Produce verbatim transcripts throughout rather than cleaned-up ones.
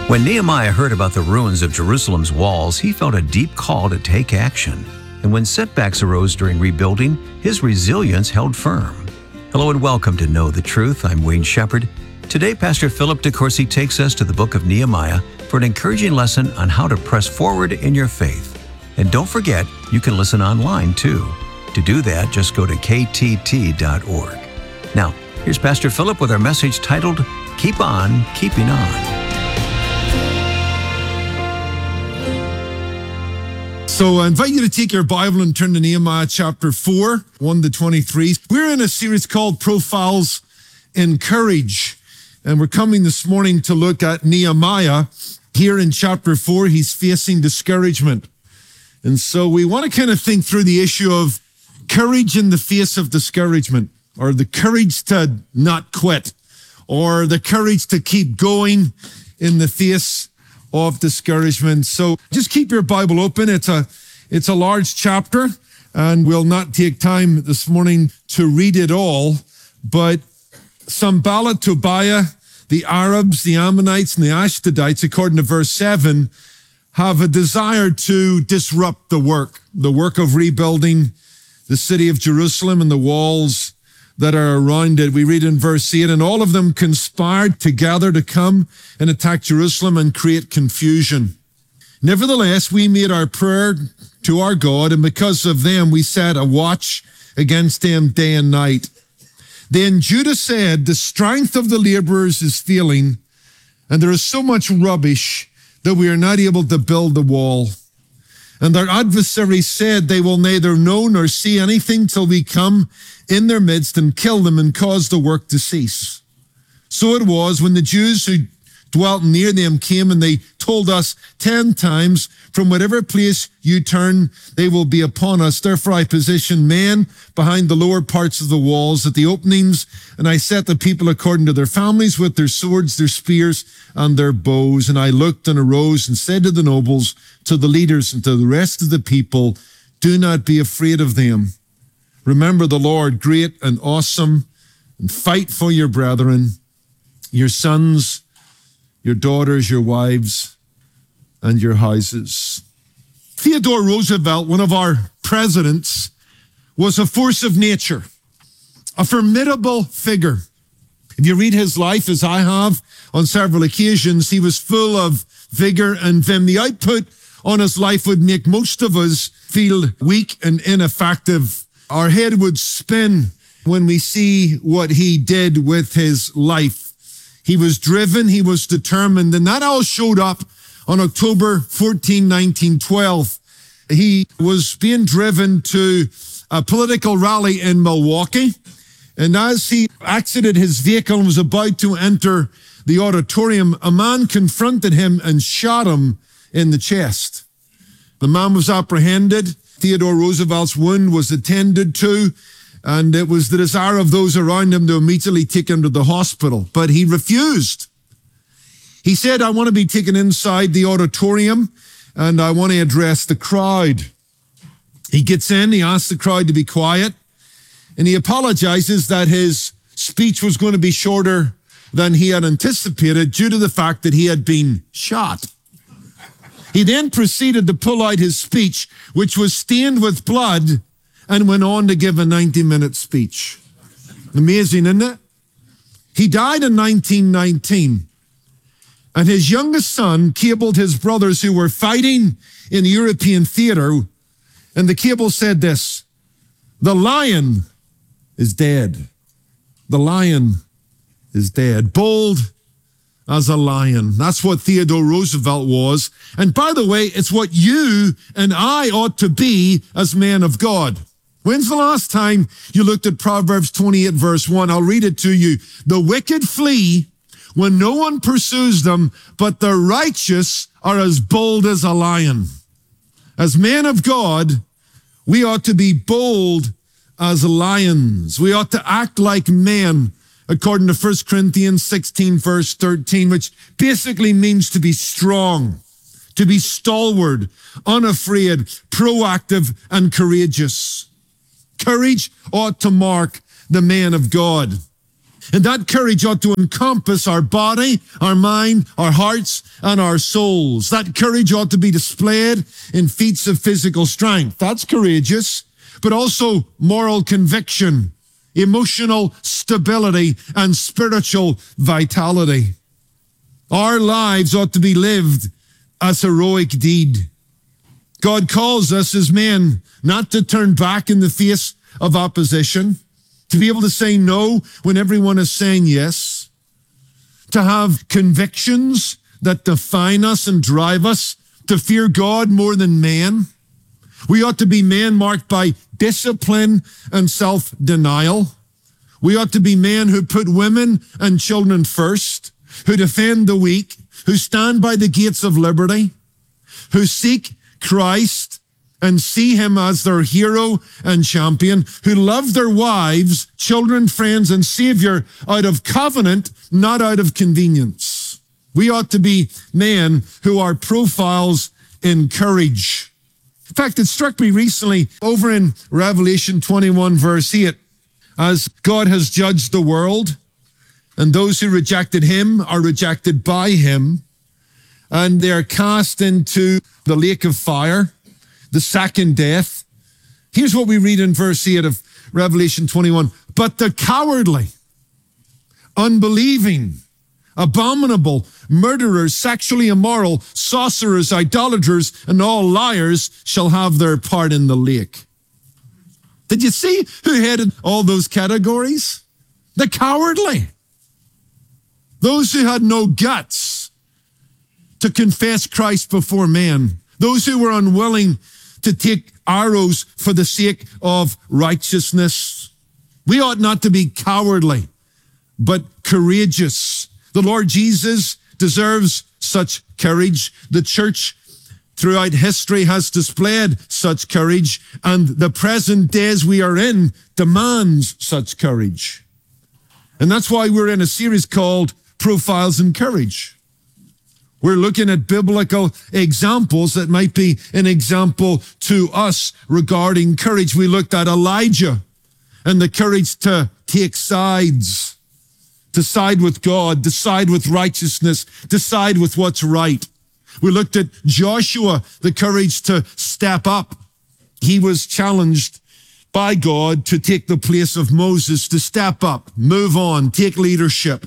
When Nehemiah heard about the ruins of Jerusalem's walls, he felt a deep call to take action. And when setbacks arose during rebuilding, his resilience held firm. Hello and welcome to Know the Truth. I'm Wayne Shepherd. Today, Pastor Philip DeCourcy takes us to the book of Nehemiah for an encouraging lesson on how to press forward in your faith. And don't forget, you can listen online too. To do that, just go to k t t dot org. Now, here's Pastor Philip with our message titled, Keep On Keeping On. So I invite you to take your Bible and turn to Nehemiah chapter four, one to twenty-three. We're in a series called Profiles in Courage. And we're coming this morning to look at Nehemiah. Here in chapter four, he's facing discouragement. And so we want to kind of think through the issue of courage in the face of discouragement, or the courage to not quit, or the courage to keep going in the face of discouragement. So just keep your Bible open. It's a it's a large chapter, and we'll not take time this morning to read it all. But Sanballat, Tobiah, the Arabs, the Ammonites, and the Ashdodites, according to verse seven, have a desire to disrupt the work, the work of rebuilding the city of Jerusalem and the walls that are around it. We read in verse eight, and all of them conspired together to come and attack Jerusalem and create confusion. Nevertheless, we made our prayer to our God, and because of them, we set a watch against them day and night. Then Judah said, the strength of the laborers is failing, and there is so much rubbish that we are not able to build the wall. And their adversaries said, they will neither know nor see anything till we come in their midst and kill them and cause the work to cease. So it was when the Jews who dwelt near them came, and they told us ten times, from whatever place you turn, they will be upon us. Therefore I positioned men behind the lower parts of the walls at the openings, and I set the people according to their families with their swords, their spears, and their bows. And I looked and arose and said to the nobles, to the leaders, and to the rest of the people, do not be afraid of them. Remember the Lord, great and awesome, and fight for your brethren, your sons, your daughters, your wives, and your houses. Theodore Roosevelt, one of our presidents, was a force of nature, a formidable figure. If you read his life, as I have on several occasions, he was full of vigor and vim. The output on his life would make most of us feel weak and ineffective. Our head would spin when we see what he did with his life. He was driven, he was determined, and that all showed up on October fourteenth, nineteen twelve. He was being driven to a political rally in Milwaukee, and as he exited his vehicle and was about to enter the auditorium, a man confronted him and shot him in the chest. The man was apprehended. Theodore Roosevelt's wound was attended to, and it was the desire of those around him to immediately take him to the hospital. But he refused. He said, I want to be taken inside the auditorium, and I want to address the crowd. He gets in, he asks the crowd to be quiet, and he apologizes that his speech was going to be shorter than he had anticipated due to the fact that he had been shot. He then proceeded to pull out his speech, which was stained with blood, and went on to give a ninety-minute speech. Amazing, isn't it? He died in nineteen nineteen, and his youngest son cabled his brothers who were fighting in the European theater, and the cable said this, the lion is dead. The lion is dead. Bold as a lion. That's what Theodore Roosevelt was. And by the way, it's what you and I ought to be as men of God. When's the last time you looked at Proverbs twenty-eight, verse one? I'll read it to you. The wicked flee when no one pursues them, but the righteous are as bold as a lion. As men of God, we ought to be bold as lions. We ought to act like men, according to First Corinthians sixteen, verse thirteen, which basically means to be strong, to be stalwart, unafraid, proactive, and courageous. Courage ought to mark the man of God. And that courage ought to encompass our body, our mind, our hearts, and our souls. That courage ought to be displayed in feats of physical strength. That's courageous, but also moral conviction, emotional stability, and spiritual vitality. Our lives ought to be lived as heroic deed. God calls us as men not to turn back in the face of opposition, to be able to say no when everyone is saying yes, to have convictions that define us and drive us to fear God more than man. We ought to be men marked by discipline and self-denial. We ought to be men who put women and children first, who defend the weak, who stand by the gates of liberty, who seek Christ and see him as their hero and champion, who love their wives, children, friends, and Savior out of covenant, not out of convenience. We ought to be men who are profiles in courage. In fact, it struck me recently over in Revelation twenty-one, verse eight, as God has judged the world, and those who rejected him are rejected by him, and they are cast into the lake of fire, the second death. Here's what we read in verse eight of Revelation twenty-one. But the cowardly, unbelieving, abominable, murderers, sexually immoral, sorcerers, idolaters, and all liars shall have their part in the lake. Did you see who headed all those categories? The cowardly. Those who had no guts to confess Christ before men. Those who were unwilling to take arrows for the sake of righteousness. We ought not to be cowardly, but courageous. The Lord Jesus deserves such courage. The church throughout history has displayed such courage, and the present days we are in demands such courage. And that's why we're in a series called Profiles in Courage. We're looking at biblical examples that might be an example to us regarding courage. We looked at Elijah and the courage to take sides, to side with God, to side with righteousness, to side with what's right. We looked at Joshua, the courage to step up. He was challenged by God to take the place of Moses, to step up, move on, take leadership,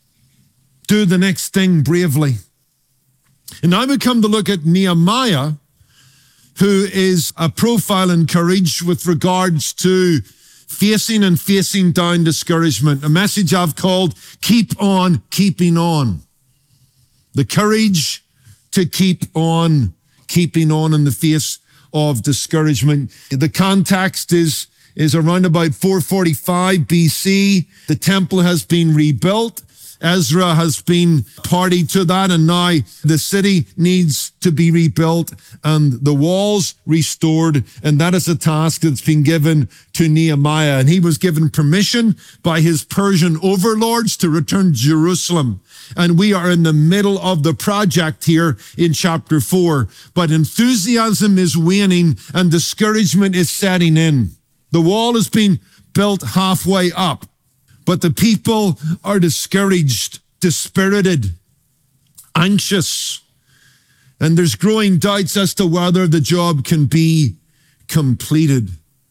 do the next thing bravely. And now we come to look at Nehemiah, who is a profile in courage with regards to facing and facing down discouragement. A message I've called, Keep On Keeping On. The courage to keep on keeping on in the face of discouragement. The context is, is around about four forty-five B C. The temple has been rebuilt. Ezra has been party to that, and now the city needs to be rebuilt and the walls restored, and that is a task that's been given to Nehemiah. And he was given permission by his Persian overlords to return to Jerusalem. And we are in the middle of the project here in chapter four. But enthusiasm is waning and discouragement is setting in. The wall has been built halfway up, but the people are discouraged, dispirited, anxious, and there's growing doubts as to whether the job can be completed.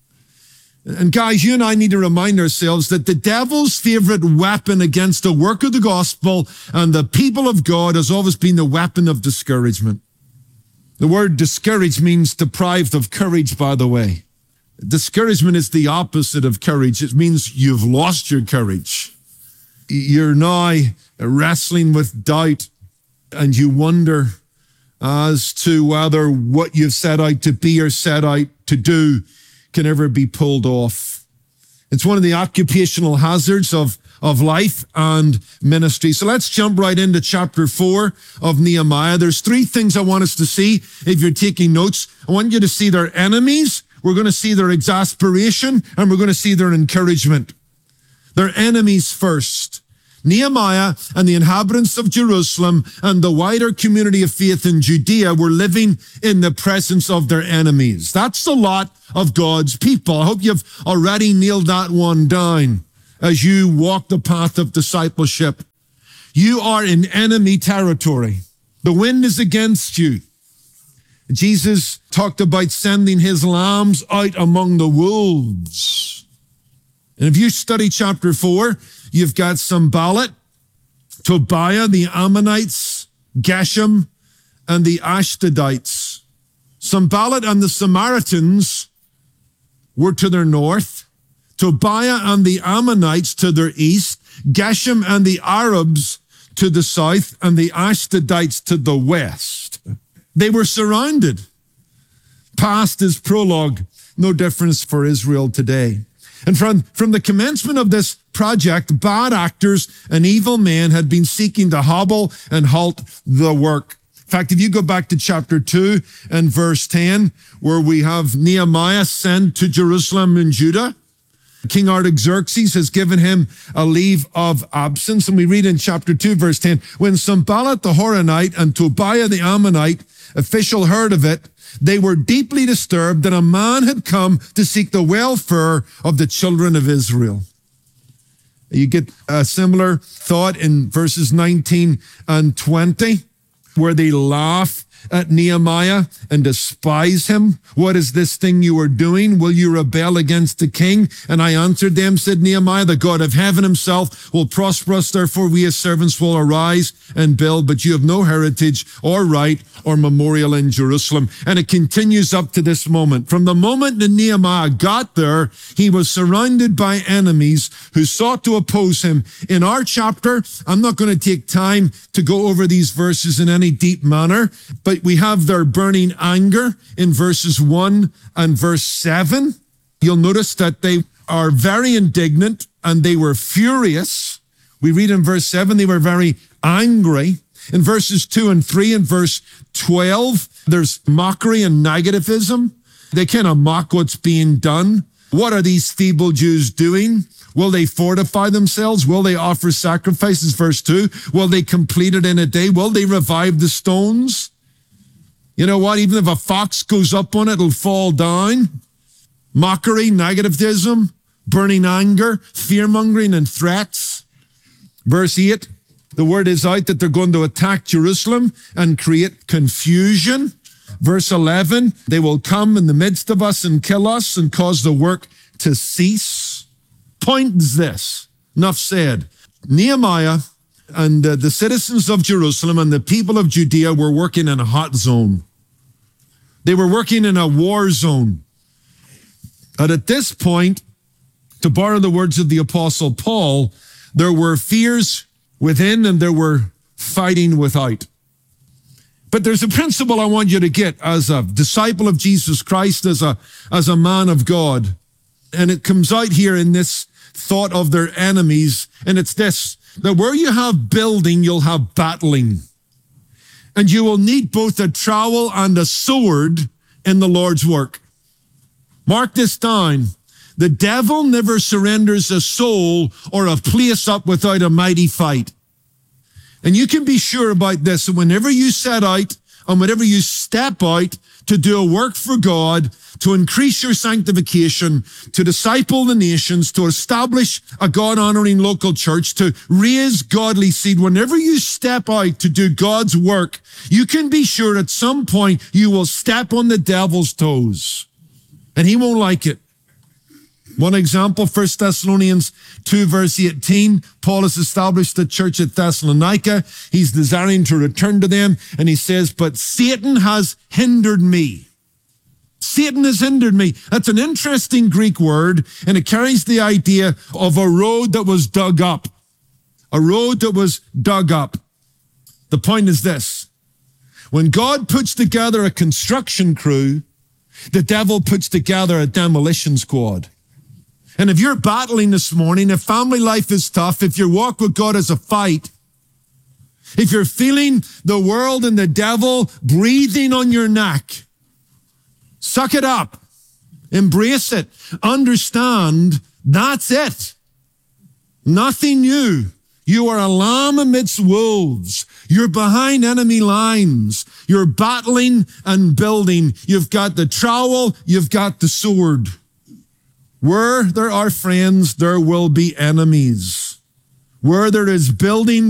And guys, you and I need to remind ourselves that the devil's favorite weapon against the work of the gospel and the people of God has always been the weapon of discouragement. The word discouraged means deprived of courage, by the way. Discouragement is the opposite of courage. It means you've lost your courage. You're now wrestling with doubt, and you wonder as to whether what you've set out to be or set out to do can ever be pulled off. It's one of the occupational hazards of, of life and ministry. So let's jump right into chapter four of Nehemiah. There's three things I want us to see if you're taking notes. I want you to see their enemies. We're going to see their exasperation, and we're going to see their encouragement. Their enemies first. Nehemiah and the inhabitants of Jerusalem and the wider community of faith in Judea were living in the presence of their enemies. That's the lot of God's people. I hope you've already nailed that one down. as you walk the path of discipleship. You are in enemy territory. The wind is against you. Jesus talked about sending his lambs out among the wolves. And if you study chapter four, you've got Sanballat, Tobiah, the Ammonites, Geshem, and the Ashdodites. Sanballat and the Samaritans were to their north, Tobiah and the Ammonites to their east, Geshem and the Arabs to the south, and the Ashdodites to the west. They were surrounded. Past is prologue, no difference for Israel today. And from, from the commencement of this project, bad actors and evil men had been seeking to hobble and halt the work. In fact, if you go back to chapter two and verse ten, where we have Nehemiah sent to Jerusalem and Judah, King Artaxerxes has given him a leave of absence. And we read in chapter two, verse ten, when Sanballat the Horonite and Tobiah the Ammonite official heard of it, they were deeply disturbed that a man had come to seek the welfare of the children of Israel. You get a similar thought in verses nineteen and twenty, where they laugh at Nehemiah and despise him. What is this thing you are doing? Will you rebel against the king? And I answered them, said Nehemiah, the God of heaven himself will prosper us. Therefore we as servants will arise and build, but you have no heritage or right or memorial in Jerusalem. And it continues up to this moment. From the moment that Nehemiah got there, he was surrounded by enemies who sought to oppose him. In our chapter, I'm not going to take time to go over these verses in any deep manner, but we have their burning anger in verses one and verse seven. You'll notice that they are very indignant and they were furious. We read in verse seven, they were very angry. In verses two and three and verse twelve, there's mockery and negativism. They kind of mock what's being done. What are these feeble Jews doing? Will they fortify themselves? Will they offer sacrifices? Verse two. Will they complete it in a day? Will they revive the stones? You know what? Even if a fox goes up on it, it'll fall down. Mockery, negativism, burning anger, fear-mongering, and threats. Verse eight, the word is out that they're going to attack Jerusalem and create confusion. Verse eleven, they will come in the midst of us and kill us and cause the work to cease. Point is this, enough said. Nehemiah and uh, the citizens of Jerusalem and the people of Judea were working in a hot zone. They were working in a war zone. And at this point, to borrow the words of the Apostle Paul, there were fears within and there were fighting without. But there's a principle I want you to get as a disciple of Jesus Christ, as a, as a man of God. And it comes out here in this thought of their enemies. And it's this, that where you have building, you'll have battling. And you will need both a trowel and a sword in the Lord's work. Mark this down. The devil never surrenders a soul or a place up without a mighty fight. And you can be sure about this. And whenever you set out and whenever you step out to do a work for God, to increase your sanctification, to disciple the nations, to establish a God-honoring local church, to raise godly seed, whenever you step out to do God's work, you can be sure at some point you will step on the devil's toes. And he won't like it. One example, First Thessalonians two, verse eighteen, Paul has established the church at Thessalonica. He's desiring to return to them, and he says, but Satan has hindered me. Satan has hindered me. That's an interesting Greek word, and it carries the idea of a road that was dug up. A road that was dug up. The point is this. When God puts together a construction crew, the devil puts together a demolition squad. And if you're battling this morning, if family life is tough, if your walk with God is a fight, if you're feeling the world and the devil breathing on your neck, suck it up. Embrace it. Understand that's it. Nothing new. You are a lamb amidst wolves. You're behind enemy lines. You're battling and building. You've got the trowel. You've got the sword. Where there are friends, there will be enemies. Where there is building,